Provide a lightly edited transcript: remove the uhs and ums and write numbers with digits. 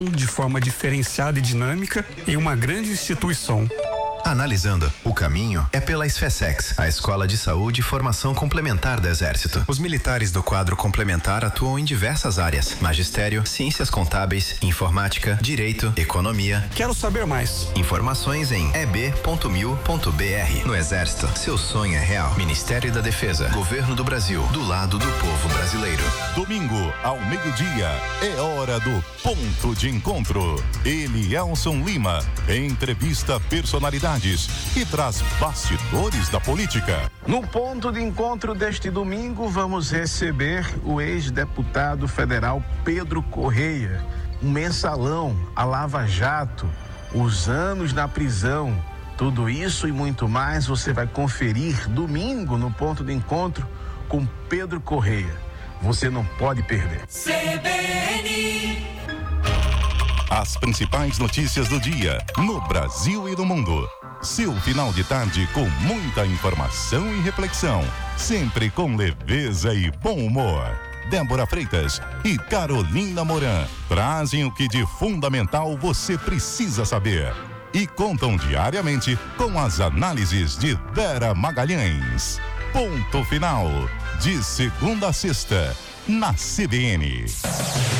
de forma diferenciada e dinâmica em uma grande instituição. Analisando, o caminho é pela SFSEX, a Escola de Saúde e Formação Complementar do Exército. Os militares do quadro complementar atuam em diversas áreas: magistério, ciências contábeis, informática, direito, economia. Quero saber mais. Informações em eb.mil.br. No Exército, seu sonho é real. Ministério da Defesa, Governo do Brasil, do lado do povo brasileiro. Domingo, ao meio-dia, é hora do Ponto de Encontro. Ele, Elson Lima, entrevista personalidades e traz bastidores da política. No Ponto de Encontro deste domingo, vamos receber o ex-deputado federal Pedro Correia, um mensalão, a Lava Jato, os anos na prisão. Tudo isso e muito mais você vai conferir domingo no Ponto de Encontro com Pedro Correia. Você não pode perder. CBN. As principais notícias do dia, no Brasil e no mundo. Seu final de tarde com muita informação e reflexão, sempre com leveza e bom humor. Débora Freitas e Carolina Moran trazem o que de fundamental você precisa saber e contam diariamente com as análises de Vera Magalhães. Ponto final, de segunda a sexta, na CBN.